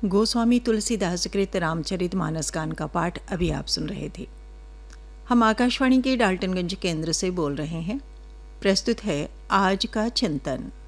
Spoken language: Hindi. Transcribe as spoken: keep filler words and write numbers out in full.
गोस्वामी तुलसीदास कृत रामचरित मानस गान का पाठ अभी आप सुन रहे थे। हम आकाशवाणी के डाल्टनगंज केंद्र से बोल रहे हैं। प्रस्तुत है आज का चिंतन।